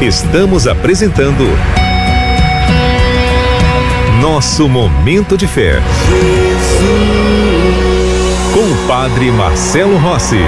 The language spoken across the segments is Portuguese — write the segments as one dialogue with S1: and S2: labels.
S1: Estamos apresentando Nosso Momento de Fé. Com o Padre Marcelo Rossi.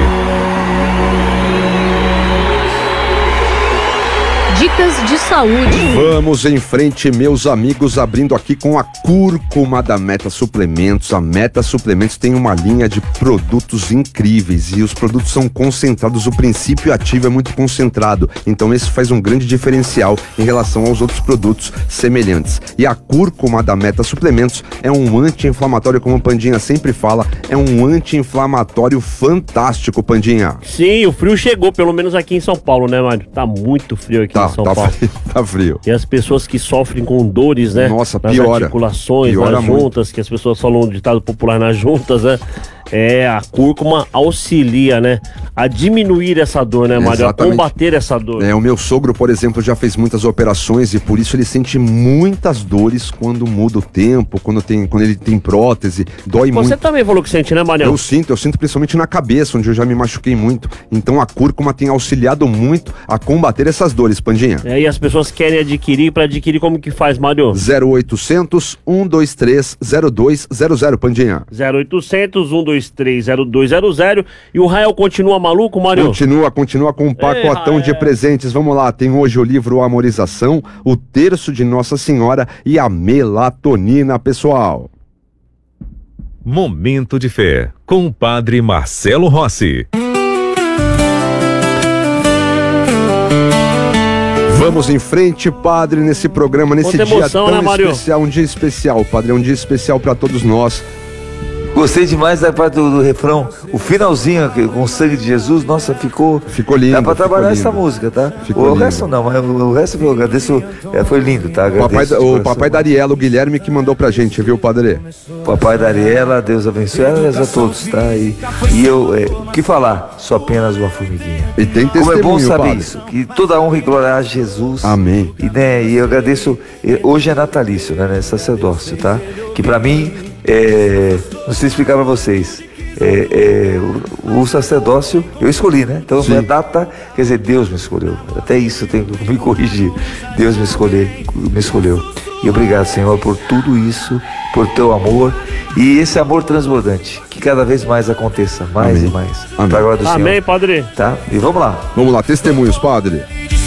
S2: Dicas de saúde.
S3: Vamos em frente, meus amigos, abrindo aqui com a cúrcuma da Meta Suplementos. A Meta Suplementos tem uma linha de produtos incríveis e os produtos são concentrados. O princípio ativo é muito concentrado, então esse faz um grande diferencial em relação aos outros produtos semelhantes. E a cúrcuma da Meta Suplementos é um anti-inflamatório, como o Pandinha sempre fala, é um anti-inflamatório fantástico, Pandinha.
S4: Sim, o frio chegou, pelo menos aqui em São Paulo, né, Mário? Tá muito frio aqui em São Paulo.
S3: Tá frio.
S4: E as pessoas que sofrem com dores, né?
S3: Nossa,
S4: nas
S3: piora.
S4: Articulações,
S3: Piora
S4: nas
S3: muito.
S4: juntas, que as pessoas falam um ditado popular nas juntas, né? A cúrcuma auxilia, né? A diminuir essa dor, né, Mário?
S3: Exatamente.
S4: A combater essa dor.
S3: O meu sogro, por exemplo, já fez muitas operações e por isso ele sente muitas dores quando muda o tempo, quando ele tem prótese, dói muito.
S4: Você também falou que sente, né, Mário?
S3: Eu sinto principalmente na cabeça, onde eu já me machuquei muito. Então a cúrcuma tem auxiliado muito a combater essas dores, Pandinha.
S4: E as pessoas querem adquirir, para adquirir como que faz, Mário?
S3: 0800 123 0200, Pandinha.
S4: 0800 123 0200. E o Rael continua maluco, Mário?
S3: Continua com um pacotão de presentes. Vamos lá, tem hoje o livro Amorização, o Terço de Nossa Senhora e a Melatonina, pessoal.
S1: Momento de Fé, com o Padre Marcelo Rossi.
S3: Vamos em frente, Padre, nesse programa, nesse
S4: Muita emoção,
S3: dia tão
S4: né, Mário?
S3: especial, um dia especial, Padre, é um dia especial para todos nós.
S5: Gostei demais da parte do refrão, o finalzinho aqui, com o sangue de Jesus, nossa, ficou
S3: lindo.
S5: Dá pra trabalhar
S3: lindo.
S5: essa música, tá?
S3: Ficou
S5: O
S3: lindo.
S5: resto não, mas o resto eu agradeço, foi lindo, tá?
S3: O papai da Ariela, o Guilherme, que mandou pra gente, viu, Padre?
S5: Papai da Ariela, Deus abençoe a todos, tá? E eu, o que falar? Sou apenas uma formiguinha.
S3: E tem testemunho,
S5: Como é bom saber
S3: Padre.
S5: isso, que toda honra e glória a Jesus.
S3: Amém.
S5: E eu agradeço, hoje é natalício, né? Sacerdócio, tá? Que pra mim, não sei explicar pra vocês, o sacerdócio eu escolhi, né? Então
S3: Sim.
S5: a data, quer dizer, Deus me escolheu. Até isso eu tenho que me corrigir. Deus me escolheu. E obrigado, Senhor, por tudo isso, por teu amor e esse amor transbordante, que cada vez mais aconteça, mais
S3: Amém.
S5: e mais.
S3: Amém.
S5: Pra glória do Senhor.
S4: Amém, Padre.
S5: Tá? E vamos lá.
S3: Vamos lá, testemunhos, Padre.